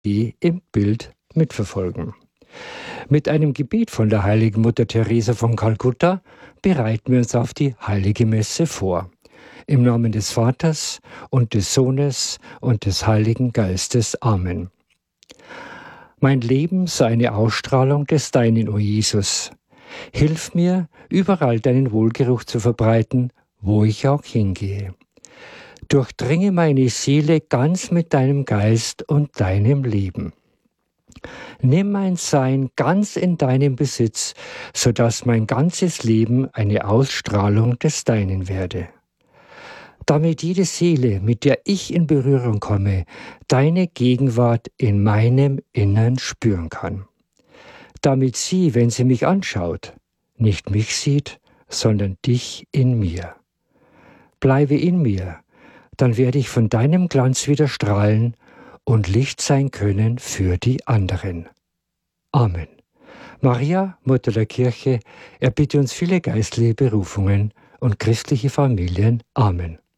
im Bild mitverfolgen. Mit einem Gebet von der heiligen Mutter Teresa von Kalkutta bereiten wir uns auf die Heilige Messe vor. Im Namen des Vaters und des Sohnes und des Heiligen Geistes. Amen. Mein Leben sei eine Ausstrahlung des Deinen, o Jesus. Hilf mir, überall deinen Wohlgeruch zu verbreiten, wo ich auch hingehe. Durchdringe meine Seele ganz mit deinem Geist und deinem Leben. Nimm mein Sein ganz in deinem Besitz, sodass mein ganzes Leben eine Ausstrahlung des Deinen werde. Damit jede Seele, mit der ich in Berührung komme, deine Gegenwart in meinem Innern spüren kann. Damit sie, wenn sie mich anschaut, nicht mich sieht, sondern dich in mir. Bleibe in mir, dann werde ich von deinem Glanz wieder strahlen und Licht sein können für die anderen. Amen. Maria, Mutter der Kirche, erbitte uns viele geistliche Berufungen und christliche Familien. Amen.